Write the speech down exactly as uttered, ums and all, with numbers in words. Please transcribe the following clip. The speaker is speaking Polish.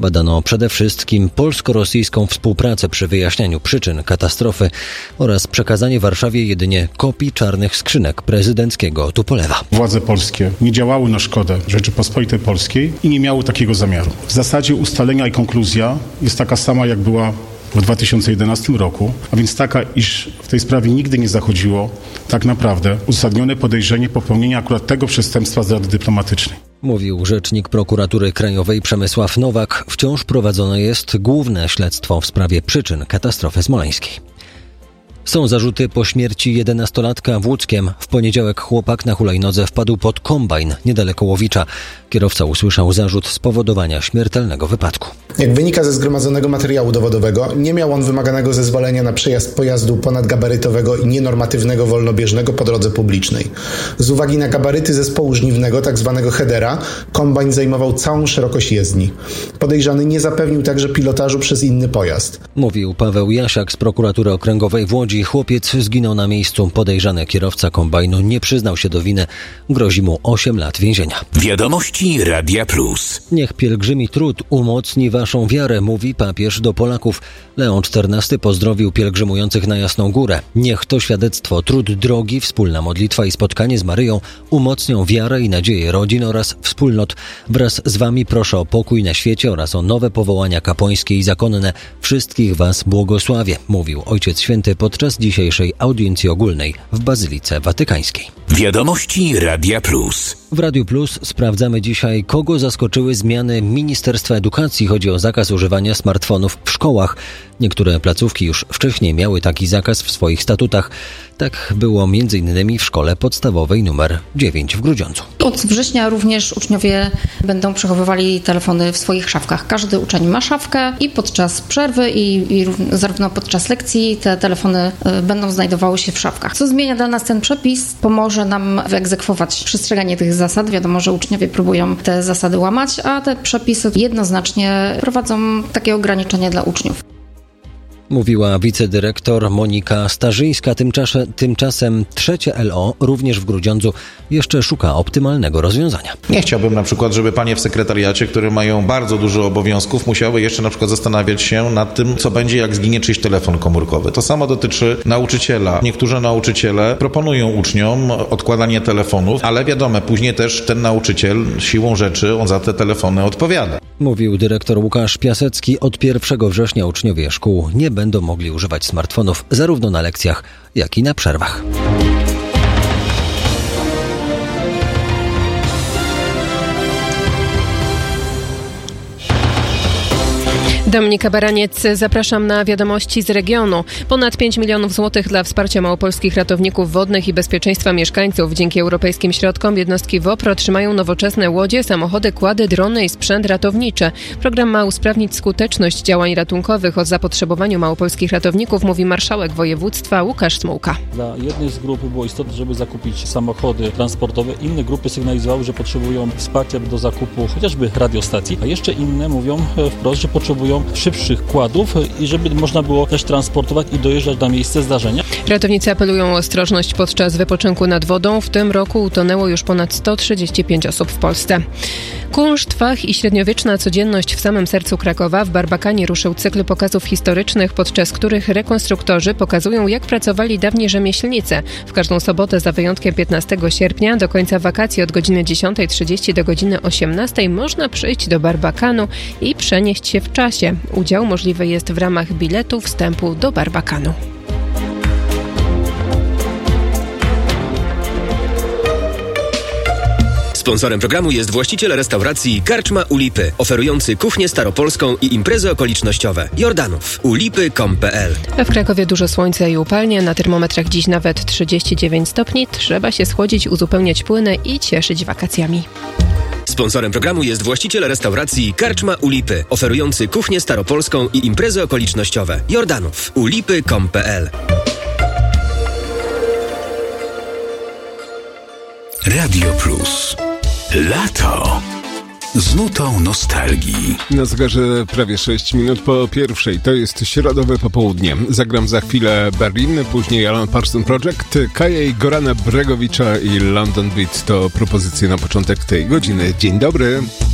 Badano przede wszystkim polsko-rosyjską współpracę przy wyjaśnianiu przyczyn katastrofy oraz przekazanie Warszawie jedynie kopii czarnych skrzynek prezydenckiego Tupolewa. Władze polskie nie działały na szkodę Rzeczypospolitej Polskiej i nie miały takiego zamiaru. W zasadzie ustalenia i konkluzja jest taka sama, jak była w dwa tysiące jedenastym roku, a więc taka, iż w tej sprawie nigdy nie zachodziło tak naprawdę uzasadnione podejrzenie popełnienia akurat tego przestępstwa zdrady dyplomatycznej. Mówił rzecznik Prokuratury Krajowej Przemysław Nowak. Wciąż prowadzone jest główne śledztwo w sprawie przyczyn katastrofy smoleńskiej. Są zarzuty po śmierci jedenastolatka w Łódzkiem. W poniedziałek chłopak na hulajnodze wpadł pod kombajn niedaleko Łowicza. Kierowca usłyszał zarzut spowodowania śmiertelnego wypadku. Jak wynika ze zgromadzonego materiału dowodowego, nie miał on wymaganego zezwolenia na przejazd pojazdu ponadgabarytowego i nienormatywnego wolnobieżnego po drodze publicznej. Z uwagi na gabaryty zespołu żniwnego, tzw. headera, kombajn zajmował całą szerokość jezdni. Podejrzany nie zapewnił także pilotażu przez inny pojazd. Mówił Paweł Jasiak z Prokuratury Okręgowej w Łodzi. Chłopiec zginął na miejscu. Podejrzany kierowca kombajnu nie przyznał się do winy. Grozi mu osiem lat więzienia. Wiadomości Radia Plus. Niech pielgrzymi trud umocni waszą wiarę, mówi papież do Polaków. Leon czternasty pozdrowił pielgrzymujących na Jasną Górę. Niech to świadectwo, trud drogi, wspólna modlitwa i spotkanie z Maryją umocnią wiarę i nadzieję rodzin oraz wspólnot. Wraz z wami proszę o pokój na świecie oraz o nowe powołania kapłańskie i zakonne. Wszystkich was błogosławię, mówił Ojciec Święty podczas dzisiejszej audiencji ogólnej w Bazylice Watykańskiej. Wiadomości Radia Plus. W Radiu Plus sprawdzamy dzisiaj, kogo zaskoczyły zmiany Ministerstwa Edukacji. Chodzi o zakaz używania smartfonów w szkołach. Niektóre placówki już wcześniej miały taki zakaz w swoich statutach. Tak było między innymi w szkole podstawowej numer dziewięć w Grudziądzu. Od września również uczniowie będą przechowywali telefony w swoich szafkach. Każdy uczeń ma szafkę i podczas przerwy i, i zarówno podczas lekcji te telefony y, będą znajdowały się w szafkach. Co zmienia dla nas ten przepis? Pomoże nam wyegzekwować przestrzeganie tych zasad. Wiadomo, że uczniowie próbują te zasady łamać, a te przepisy jednoznacznie prowadzą takie ograniczenia dla uczniów. Mówiła wicedyrektor Monika Starzyńska. Tymczasem, tymczasem trzecie L O, również w Grudziądzu, jeszcze szuka optymalnego rozwiązania. Nie chciałbym na przykład, żeby panie w sekretariacie, które mają bardzo dużo obowiązków, musiały jeszcze na przykład zastanawiać się nad tym, co będzie, jak zginie czyjś telefon komórkowy. To samo dotyczy nauczyciela. Niektórzy nauczyciele proponują uczniom odkładanie telefonów, ale wiadomo, później też ten nauczyciel siłą rzeczy, on za te telefony odpowiada. Mówił dyrektor Łukasz Piasecki. Od pierwszego września uczniowie szkół nie będą mogli używać smartfonów zarówno na lekcjach, jak i na przerwach. Dominika Baraniec, zapraszam na wiadomości z regionu. Ponad pięć milionów złotych dla wsparcia małopolskich ratowników wodnych i bezpieczeństwa mieszkańców. Dzięki europejskim środkom jednostki W O P R otrzymają nowoczesne łodzie, samochody, kłady, drony i sprzęt ratowniczy. Program ma usprawnić skuteczność działań ratunkowych. O zapotrzebowaniu małopolskich ratowników mówi marszałek województwa Łukasz Smułka. Dla jednej z grup było istotne, żeby zakupić samochody transportowe. Inne grupy sygnalizowały, że potrzebują wsparcia do zakupu chociażby radiostacji, a jeszcze inne mówią wprost, że potrzebują szybszych kładów i żeby można było też transportować i dojeżdżać na miejsce zdarzenia. Ratownicy apelują o ostrożność podczas wypoczynku nad wodą. W tym roku utonęło już ponad sto trzydzieści pięć osób w Polsce. Kunszt, fach i średniowieczna codzienność w samym sercu Krakowa. W Barbakanie ruszył cykl pokazów historycznych, podczas których rekonstruktorzy pokazują, jak pracowali dawni rzemieślnicy. W każdą sobotę, za wyjątkiem piętnastego sierpnia, do końca wakacji od godziny dziesiątej trzydzieści do godziny osiemnastej można przyjść do Barbakanu i przenieść się w czasie. Udział możliwy jest w ramach biletu wstępu do Barbakanu. Sponsorem programu jest właściciel restauracji Karczma u Lipy, oferujący kuchnię staropolską i imprezy okolicznościowe. Jordanów. ulipy kropka com kropka pe el. W Krakowie dużo słońca i upalnie, na termometrach dziś nawet trzydzieści dziewięć stopni. Trzeba się schłodzić, uzupełniać płyny i cieszyć wakacjami. Sponsorem programu jest właściciel restauracji Karczma u Lipy, oferujący kuchnię staropolską i imprezy okolicznościowe. Jordanów. ulipy kropka com kropka pe el. Radio Plus. Lato z nutą nostalgii. Na zegarze prawie sześć minut po pierwszej. To jest środowe popołudnie. Zagram za chwilę Berlin, później Alan Parsons Project, Kaja Gorana Bregowicza i London Beat to propozycje na początek tej godziny. Dzień dobry.